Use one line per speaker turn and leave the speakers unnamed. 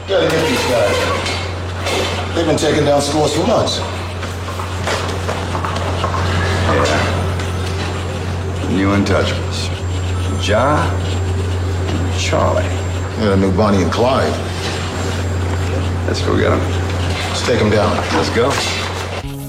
Gotta get these guys. They've been taking down scores for months.
Yeah. New Untouchables. Ja, Charlie.
Yeah, the new Bonnie and Clyde.
Let's go get them.
Let's take them down.
Let's go.